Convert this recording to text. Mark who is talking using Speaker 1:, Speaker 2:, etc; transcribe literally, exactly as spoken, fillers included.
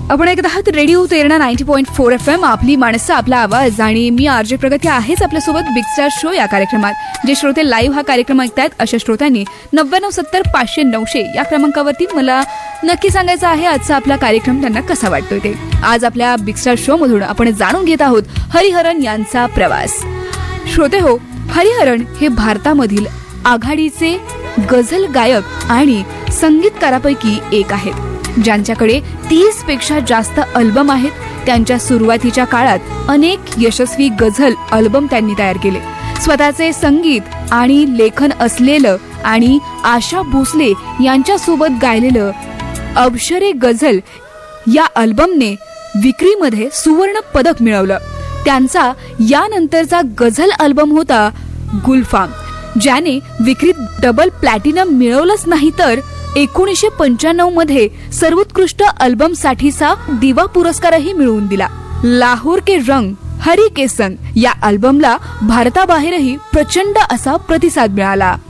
Speaker 1: आपण ऐकत आहात radio Terna ninety point four F M, आपली माणसं आपला आवाज. आणि मी आरजे प्रगती आहेच आपल्यासोबत बिग स्टार शो या कार्यक्रमात. जे श्रोते लाईव्ह हा कार्यक्रम ऐकतायत अशा श्रोत्यांनी नव्याण्णव सत्तर पाचशे नऊशे या क्रमांकावरती मला नक्की सांगायचं आहे आजचा आपला कार्यक्रम त्यांना कसा वाटतोय ते. आज आपल्या बिग स्टार शो मधून आपण जाणून घेत आहोत हरिहरन यांचा प्रवास. श्रोते हो, हरिहरन हे भारतामधील आघाडीचे गझल गायक आणि संगीतकारापैकी एक आहेत, ज्यांच्याकडे तीस पेक्षा जास्त अल्बम आहेत. त्यांच्या सुरुवातीच्या काळात अनेक यशस्वी गझल अल्बम त्यांनी तयार केले. स्वतःचे संगीत आणि लेखन असलेलं आणि आशा भोसले यांच्यासोबत गायलेलं अबशरे गझल या अल्बमने विक्रीमध्ये सुवर्ण पदक मिळवलं. त्यांचा यानंतरचा गझल अल्बम होता गुलफाम, ज्याने विक्रीत डबल प्लॅटिनम मिळवलंच नाही तर एकोणीसशे पंच्याण्णव मध्ये सर्वोत्कृष्ट अल्बम साठीचा दिवा पुरस्कारही मिळवून दिला. लाहोर के रंग हरी के संग या अल्बमला भारताबाहेरही प्रचंड असा प्रतिसाद मिळाला.